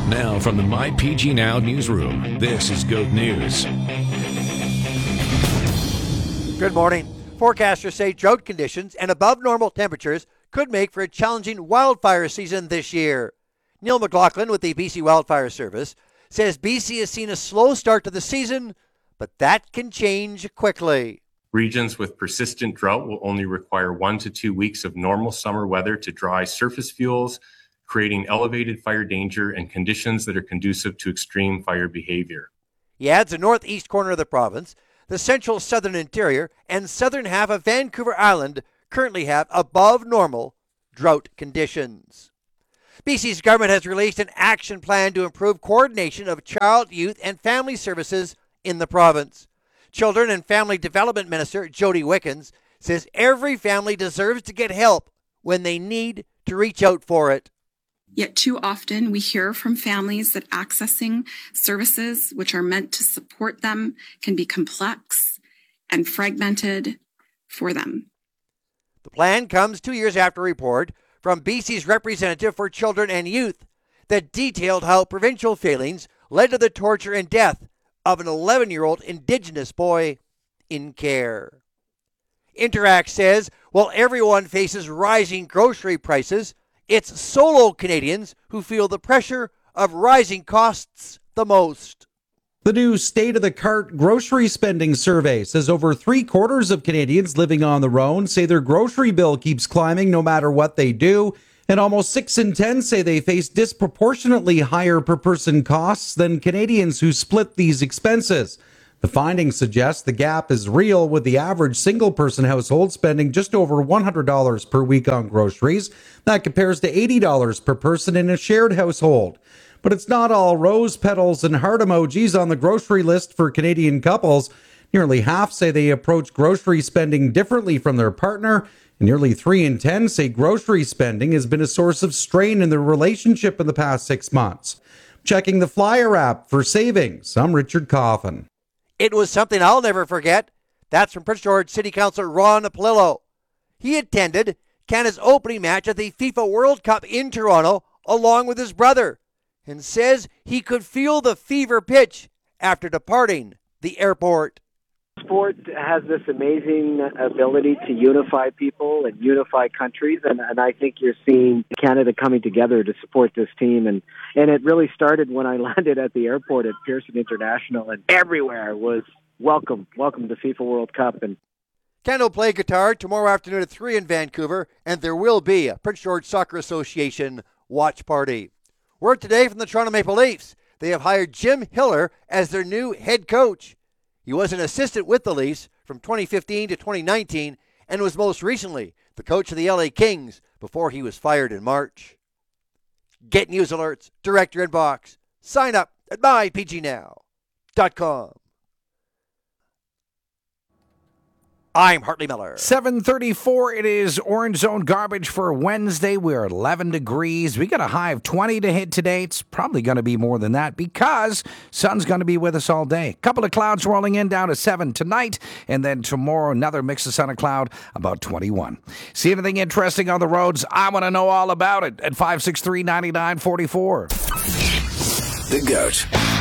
Now from the MyPG Now newsroom, this is Goat News. Good morning. Forecasters say drought conditions and above normal temperatures could make for a challenging wildfire season this year. Neil McLaughlin with the BC Wildfire Service says BC has seen a slow start to the season, but that can change quickly. Regions with persistent drought will only require 1 to 2 weeks of normal summer weather to dry surface fuels, creating elevated fire danger and conditions that are conducive to extreme fire behavior. He adds the northeast corner of the province, the central southern interior, and southern half of Vancouver Island currently have above normal drought conditions. BC's government has released an action plan to improve coordination of child, youth, and family services in the province. Children and Family Development Minister Jody Wickens says every family deserves to get help when they need to reach out for it. Yet too often we hear from families that accessing services which are meant to support them can be complex and fragmented for them. The plan comes 2 years after a report from BC's representative for children and youth that detailed how provincial failings led to the torture and death of an 11-year-old Indigenous boy in care. Interact says while everyone faces rising grocery prices, it's solo Canadians who feel the pressure of rising costs the most. The new State of the Cart grocery spending survey says over 3/4 of Canadians living on their own say their grocery bill keeps climbing no matter what they do, and almost 6 in 10 say they face disproportionately higher per person costs than Canadians who split these expenses. The findings suggest the gap is real, with the average single-person household spending just over $100 per week on groceries. That compares to $80 per person in a shared household. But it's not all rose petals and heart emojis on the grocery list for Canadian couples. Nearly half say they approach grocery spending differently from their partner, and nearly 3 in 10 say grocery spending has been a source of strain in their relationship in the past 6 months. Checking the Flyer app for savings, I'm Richard Coffin. It was something I'll never forget. That's from Prince George City Councillor Ron Palillo. He attended Canada's opening match at the FIFA World Cup in Toronto along with his brother and says he could feel the fever pitch after departing the airport. Sport has this amazing ability to unify people and unify countries, and I think you're seeing Canada coming together to support this team. And it really started when I landed at the airport at Pearson International, and everywhere was welcome to FIFA World Cup. And Ken will play guitar tomorrow afternoon at 3 in Vancouver, and there will be a Prince George Soccer Association watch party. Word today from the Toronto Maple Leafs. They have hired Jim Hiller as their new head coach. He was an assistant with the Leafs from 2015 to 2019 and was most recently the coach of the LA Kings before he was fired in March. Get news alerts direct your inbox. Sign up at mypgnow.com. I'm Hartley Miller. 7:34. It is Orange Zone garbage for Wednesday. We're at 11 degrees. We got a high of 20 to hit today. It's probably going to be more than that because sun's going to be with us all day. Couple of clouds rolling in down to 7 tonight, and then tomorrow another mix of sun and cloud, about 21. See anything interesting on the roads? I want to know all about it at 563-9944. The Goat.